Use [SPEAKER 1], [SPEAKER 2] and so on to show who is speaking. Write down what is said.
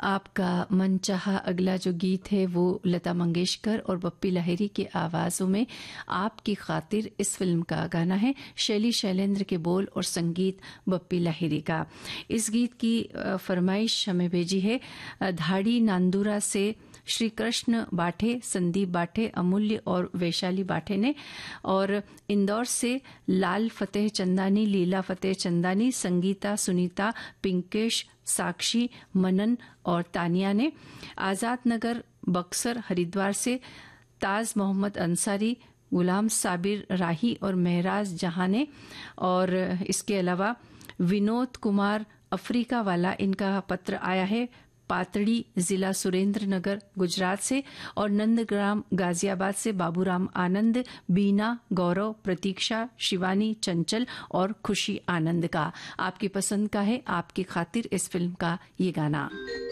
[SPEAKER 1] आपका मनचाहा अगला जो गीत है वो लता मंगेशकर और बप्पी लहिरी की आवाज़ों में आपकी खातिर इस फिल्म का गाना है। शैली शैलेंद्र के बोल और संगीत बप्पी लहिरी का। इस गीत की फरमाइश हमें भेजी है धाड़ी नांदुरा से श्री कृष्ण बाठे, संदीप बाठे, अमूल्य और वैशाली बाठे ने, और इंदौर से लाल फतेह चंदानी, लीला फतेह चंदानी, संगीता, सुनीता, पिंकेश, साक्षी, मनन और तानिया ने। आज़ाद नगर बक्सर हरिद्वार से ताज मोहम्मद अंसारी, गुलाम साबिर राही और महराज जहां ने, और इसके अलावा विनोद कुमार अफ्रीका वाला, इनका पत्र आया है पातड़ी जिला सुरेंद्र नगर गुजरात से, और नंदग्राम गाजियाबाद से बाबूराम आनंद, बीना, गौरव, प्रतीक्षा, शिवानी, चंचल और खुशी आनंद का। आपकी पसंद का है आपकी खातिर इस फिल्म का ये गाना।